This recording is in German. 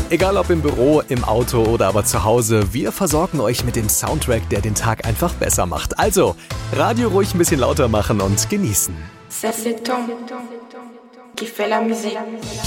Egal ob im Büro, im Auto oder aber zu Hause, wir versorgen euch mit dem Soundtrack, der den Tag einfach besser macht. Also, Radio ruhig ein bisschen lauter machen und genießen. C'est le ton qui fait la musique.